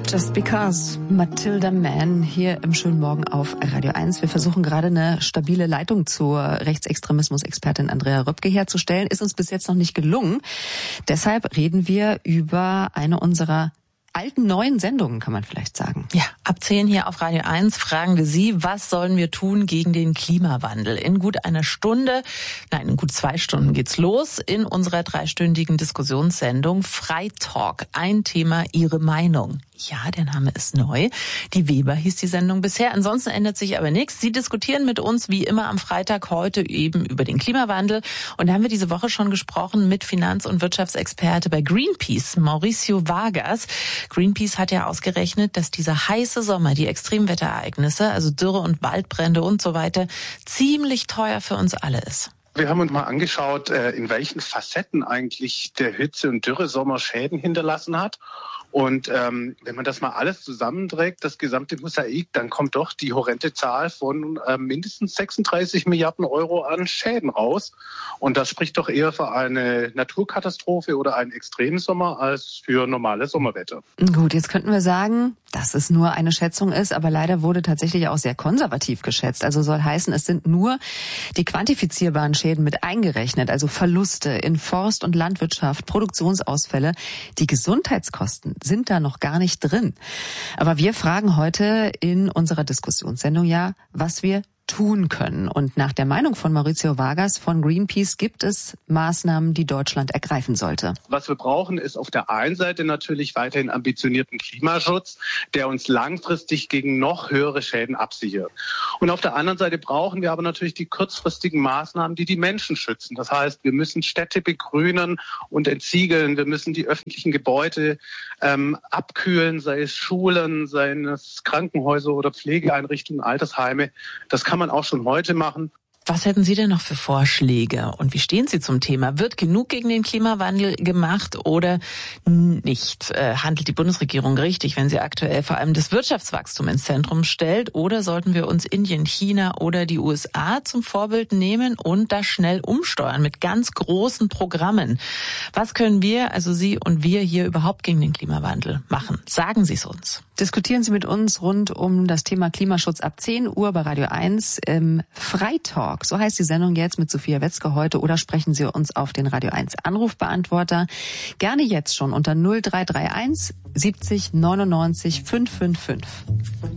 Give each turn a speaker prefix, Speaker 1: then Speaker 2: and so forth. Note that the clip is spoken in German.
Speaker 1: Just Because, Matilda Mann hier im schönen Morgen auf Radio 1. Wir versuchen gerade eine stabile Leitung zur Rechtsextremismus-Expertin Andrea Röpke herzustellen. Ist uns bis jetzt noch nicht gelungen. Deshalb reden wir über eine unserer alten, neuen Sendungen, kann man vielleicht sagen.
Speaker 2: Ja, ab 10 hier auf Radio 1 fragen wir Sie, was sollen wir tun gegen den Klimawandel? In gut 2 Stunden geht's los in unserer 3-stündigen Diskussionssendung Freitalk. Ein Thema, Ihre Meinung. Ja, der Name ist neu. Die Weber hieß die Sendung bisher. Ansonsten ändert sich aber nichts. Sie diskutieren mit uns wie immer am Freitag heute eben über den Klimawandel. Und da haben wir diese Woche schon gesprochen mit Finanz- und Wirtschaftsexperte bei Greenpeace, Mauricio Vargas. Greenpeace hat ja ausgerechnet, dass dieser heiße Sommer, die Extremwetterereignisse, also Dürre und Waldbrände und so weiter, ziemlich teuer für uns alle ist.
Speaker 3: Wir haben uns mal angeschaut, in welchen Facetten eigentlich der Hitze- und Dürresommer Schäden hinterlassen hat. Und wenn man das mal alles zusammenträgt, das gesamte Mosaik, dann kommt doch die horrende Zahl von mindestens 36 Milliarden Euro an Schäden raus. Und das spricht doch eher für eine Naturkatastrophe oder einen Extremsommer als für normale Sommerwetter.
Speaker 1: Gut, jetzt könnten wir sagen, dass es nur eine Schätzung ist, aber leider wurde tatsächlich auch sehr konservativ geschätzt. Also soll heißen, es sind nur die quantifizierbaren Schäden mit eingerechnet, also Verluste in Forst- und Landwirtschaft, Produktionsausfälle. Die Gesundheitskosten sind da noch gar nicht drin. Aber wir fragen heute in unserer Diskussionssendung ja, was wir tun können. Und nach der Meinung von Mauricio Vargas von Greenpeace gibt es Maßnahmen, die Deutschland ergreifen sollte.
Speaker 3: Was wir brauchen, ist auf der einen Seite natürlich weiterhin ambitionierten Klimaschutz, der uns langfristig gegen noch höhere Schäden absichert. Und auf der anderen Seite brauchen wir aber natürlich die kurzfristigen Maßnahmen, die die Menschen schützen. Das heißt, wir müssen Städte begrünen und entsiegeln. Wir müssen die öffentlichen Gebäude abkühlen, sei es Schulen, sei es Krankenhäuser oder Pflegeeinrichtungen, Altersheime. Das kann man auch schon heute machen.
Speaker 2: Was hätten Sie denn noch für Vorschläge und wie stehen Sie zum Thema? Wird genug gegen den Klimawandel gemacht oder nicht? Handelt die Bundesregierung richtig, wenn sie aktuell vor allem das Wirtschaftswachstum ins Zentrum stellt? Oder sollten wir uns Indien, China oder die USA zum Vorbild nehmen und das schnell umsteuern mit ganz großen Programmen? Was können wir, also Sie und wir hier überhaupt gegen den Klimawandel machen? Sagen Sie es uns.
Speaker 1: Diskutieren Sie mit uns rund um das Thema Klimaschutz ab 10 Uhr bei Radio 1 im Freitalk. So heißt die Sendung jetzt mit Sophia Wetzke heute, oder sprechen Sie uns auf den Radio 1 Anrufbeantworter. Gerne jetzt schon unter 0331 70 99 555.